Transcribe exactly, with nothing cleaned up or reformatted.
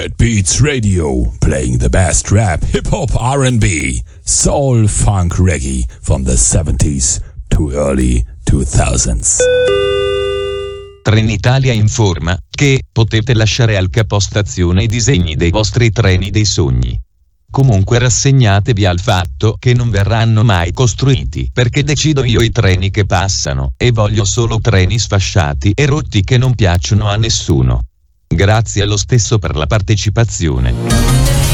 Dead Beats Radio, playing the best rap, hip-hop, R and B, soul, funk, reggae from the seventies to early two thousands. Trenitalia informa che potete lasciare al capostazione i disegni dei vostri treni dei sogni. Comunque rassegnatevi al fatto che non verranno mai costruiti, perché decido io i treni che passano, e voglio solo treni sfasciati e rotti che non piacciono a nessuno. Grazie allo stesso per la partecipazione.